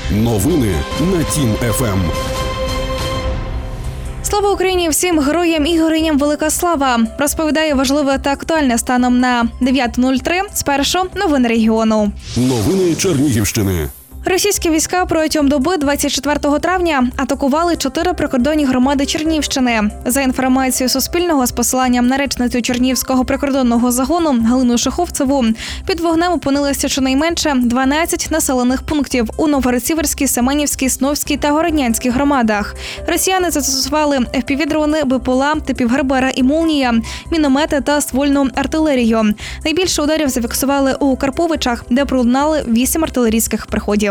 Новини на Тім ФМ. Слава Україні! Всім героям і героїням велика слава! Розповідає важливе та актуальне станом на 9:03. Спершу новини регіону. Новини Чернігівщини. Російські війська протягом доби 24 травня атакували 4 прикордонні громади Чернігівщини. За інформацією Суспільного, з посиланням на речницю Чернігівського прикордонного загону Галину Шаховцеву, під вогнем опинилися щонайменше 12 населених пунктів у Новгород-Сіверській, Семенівській, Сновській та Городнянській громадах. Росіяни застосували FPV-дрони, БПЛА, типів Гербера і Молнія, міномети та ствольну артилерію. Найбільше ударів зафіксували у Карповичах, де пролунали 8 артилерійських приходів.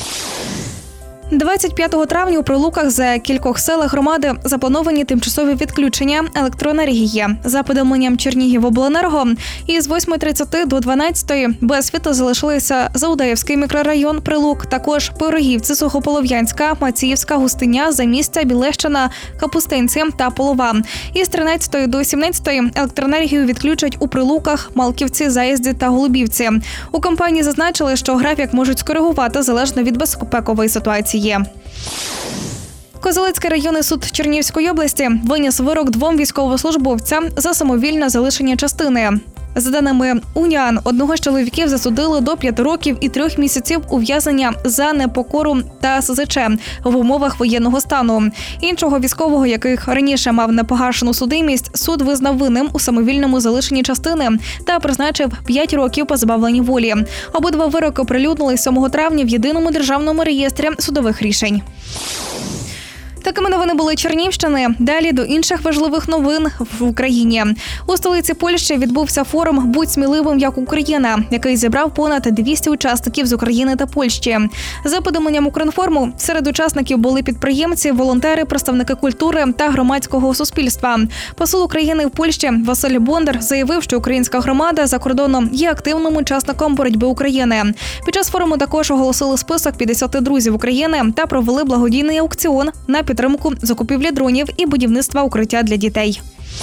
25 травня у Прилуках за кількох селах громади заплановані тимчасові відключення електроенергії. За повідомленням Чернігівобленерго, із 8:30 до 12:00 без світла залишилися Заудаївський мікрорайон Прилук, також Пирогівці, Сухополов'янська, Маціївська, Густиня, Замістя, Білещина, Капустинці та Полова. Із 13:00 до 17:00 електроенергію відключать у Прилуках, Малківці, Заїзді та Голубівці. У компанії зазначили, що графік можуть скоригувати залежно від безпекової ситуації. Козелецький районний суд Чернігівської області виніс вирок 2 військовослужбовцям за самовільне залишення частини. За даними УНІАН, одного з чоловіків засудили до 5 років і 3 місяців ув'язнення за непокору та СЗЧ в умовах воєнного стану. Іншого військового, який раніше мав непогашену судимість, суд визнав винним у самовільному залишенні частини та призначив 5 років позбавлення волі. Обидва вироки оприлюднили 7 травня в єдиному державному реєстрі судових рішень. Такими новини були Чернігівщини. Далі до інших важливих новин в Україні. У столиці Польщі відбувся форум «Будь сміливим, як Україна», який зібрав понад 200 учасників з України та Польщі. За повідомленням Укрінформу, серед учасників були підприємці, волонтери, представники культури та громадського суспільства. Посол України в Польщі Василь Бондар заявив, що українська громада за кордоном є активним учасником боротьби України. Під час форуму також оголосили список 50 друзів України та провели благодійний аукціон на підтримку закупівлі дронів і будівництва укриття для дітей.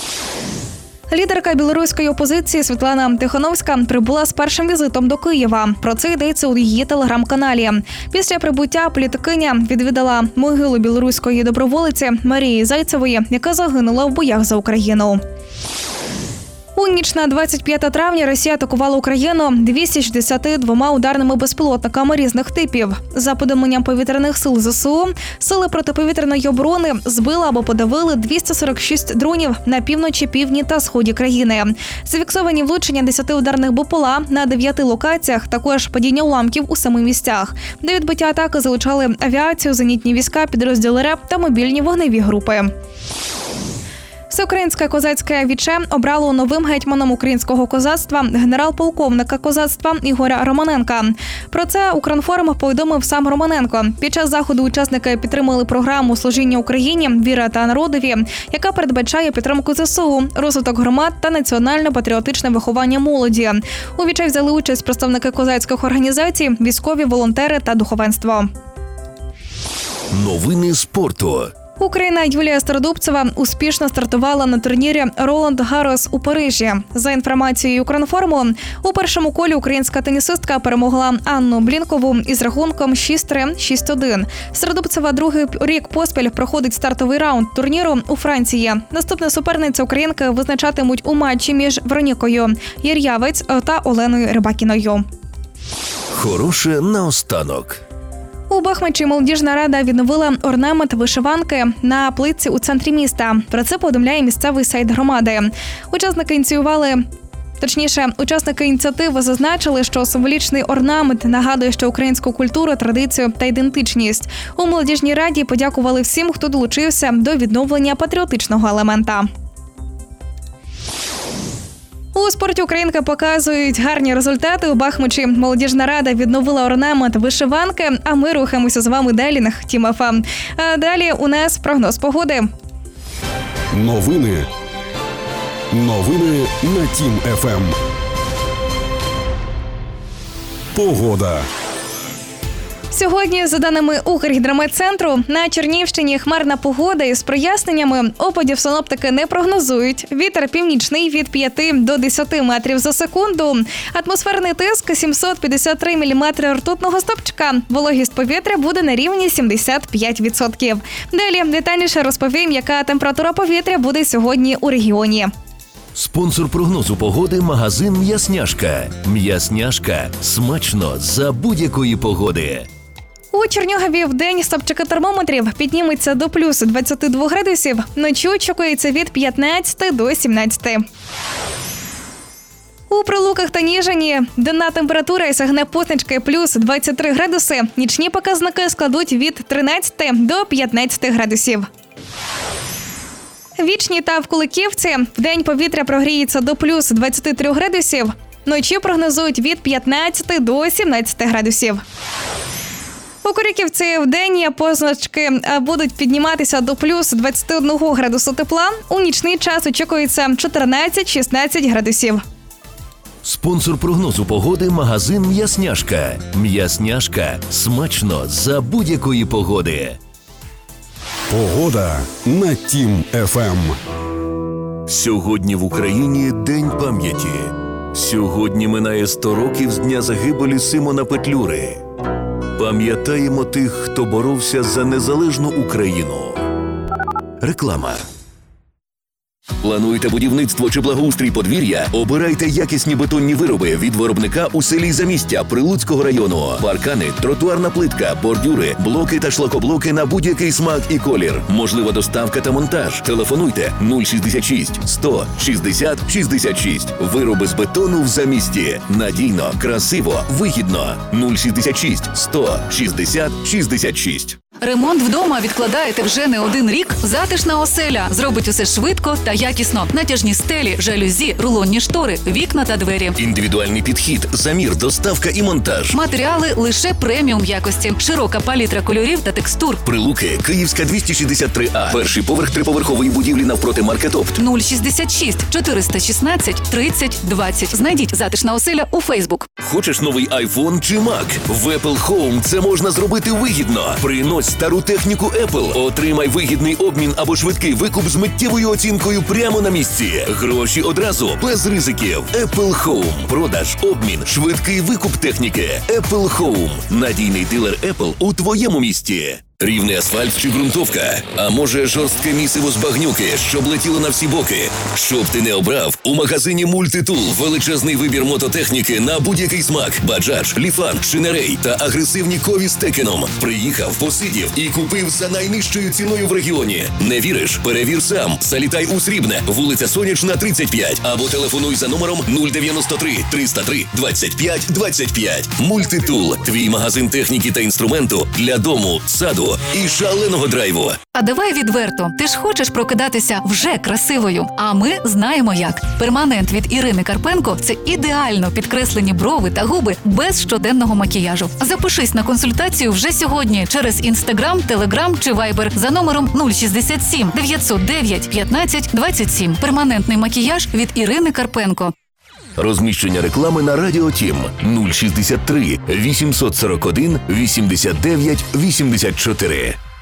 Лідерка білоруської опозиції Світлана Тихановська прибула з першим візитом до Києва. Про це йдеться у її телеграм-каналі. Після прибуття політикиня відвідала могилу білоруської доброволиці Марії Зайцевої, яка загинула в боях за Україну. У ніч на 25 травня Росія атакувала Україну 262 ударними безпілотниками різних типів. За повідомленням повітряних сил ЗСУ, сили протиповітряної оборони збили або подавили 246 дронів на півночі, півдні та сході країни. Зафіксовані влучення 10 ударних БПЛА на 9 локаціях, також падіння уламків у 7 місцях. До відбиття атаки залучали авіацію, зенітні війська, підрозділи РЕБ та мобільні вогневі групи. Всеукраїнське козацьке віче обрало новим гетьманом українського козацтва генерал-полковника козацтва Ігоря Романенка. Про це Укрінформ повідомив сам Романенко. Під час заходу учасники підтримали програму «Служіння Україні. Віра та народові», яка передбачає підтримку ЗСУ, розвиток громад та національно-патріотичне виховання молоді. У віче взяли участь представники козацьких організацій, військові, волонтери та духовенство. Новини спорту. Україна Юлія Стародубцева успішно стартувала на турнірі Роланд Гаррос у Парижі. За інформацією Укрінформу, у першому колі українська тенісистка перемогла Анну Блінкову із рахунком 6-3, 6-1. Стародубцева другий рік поспіль проходить стартовий раунд турніру у Франції. Наступна суперниця українки визначатимуть у матчі між Веронікою Єр'явець та Оленою Рибакіною. Хороше наостанок. У Бахмачі молодіжна рада відновила орнамент вишиванки на плитці у центрі міста. Про це повідомляє місцевий сайт громади. Учасники ініціативи зазначили, що символічний орнамент нагадує, що українську культуру, традицію та ідентичність. У молодіжній раді подякували всім, хто долучився до відновлення патріотичного елемента. У спорті українки показують гарні результати. У Бахмачі молодіжна рада відновила орнамент вишиванки, а ми рухаємося з вами далі на Тім ФМ. А далі у нас прогноз погоди. Новини на Тім ФМ. Погода. Сьогодні, за даними Укргідрометцентру, на Чернігівщині хмарна погода із проясненнями. Опадів синоптики не прогнозують. Вітер північний від 5 до 10 метрів за секунду. Атмосферний тиск 753 міліметри ртутного стовпчика. Вологість повітря буде на рівні 75%. Далі детальніше розповім, яка температура повітря буде сьогодні у регіоні. Спонсор прогнозу погоди – магазин «М'ясняшка». «М'ясняшка» – смачно за будь-якої погоди. У Чернігові вдень стопчики термометрів підніметься до плюс 22 градусів. Вночі очікується від 15 до 17. У Прилуках та Ніжині денна температура сягне позначки плюс 23 градуси. Нічні показники складуть від 13 до 15 градусів. Вічні та в Куликівці вдень повітря прогріється до плюс 23 градусів. Ночі прогнозують від 15 до 17 градусів. У Корюківці вдень позначки будуть підніматися до плюс 21 градусу тепла. У нічний час очікується 14-16 градусів. Спонсор прогнозу погоди – магазин «М'ясняшка». «М'ясняшка» – смачно за будь-якої погоди. Погода на Тім ФМ. Сьогодні в Україні День пам'яті. Сьогодні минає 100 років з дня загибелі Симона Петлюри. Пам'ятаємо тих, хто боровся за незалежну Україну. Реклама. Плануєте будівництво чи благоустрій подвір'я? Обирайте якісні бетонні вироби від виробника у селі Замістя Прилуцького району. Паркани, тротуарна плитка, бордюри, блоки та шлакоблоки на будь-який смак і колір. Можлива доставка та монтаж. Телефонуйте 066 100 60 66. Вироби з бетону в Замісті. Надійно, красиво, вигідно. 066 100 60 66. Ремонт вдома відкладаєте вже не один рік? Затишна оселя зробить усе швидко та якісно. Натяжні стелі, жалюзі, рулонні штори, вікна та двері. Індивідуальний підхід, замір, доставка і монтаж. Матеріали лише преміум якості. Широка палітра кольорів та текстур. Прилуки, Київська 263А. Перший поверх триповерхової будівлі навпроти Маркетопт. 066 416 30 20. Знайдіть затишна оселя у Фейсбук. Хочеш новий iPhone чи Mac? В Apple Home це можна зробити вигідно. Принось стару техніку Apple, отримай вигідний обмін або швидкий викуп з миттєвою оцінкою прямо на місці. Гроші одразу, без ризиків. Apple Home. Продаж, обмін, швидкий викуп техніки. Apple Home. Надійний дилер Apple у твоєму місті. Рівний асфальт чи ґрунтовка? А може жорстке місиво з багнюки, щоб летіло на всі боки? Щоб ти не обрав, у магазині «Мультитул» величезний вибір мототехніки на будь-який смак. Баджадж, Ліфан, Шинерей та агресивні кові з Текеном. Приїхав, посидів і купив за найнижчою ціною в регіоні. Не віриш? Перевір сам. Залітай у Срібне, вулиця Сонячна, 35. Або телефонуй за номером 093 303 25 25. «Мультитул» – твій магазин техніки та інструменту для дому, саду і шаленого драйву. А давай відверто, ти ж хочеш прокидатися вже красивою. А ми знаємо як. Перманент від Ірини Карпенко – це ідеально підкреслені брови та губи без щоденного макіяжу. Запишись на консультацію вже сьогодні через Інстаграм, Телеграм чи Вайбер за номером 067 909 15 27. Перманентний макіяж від Ірини Карпенко. Розміщення реклами на Радіо Тім 063 841 89 84.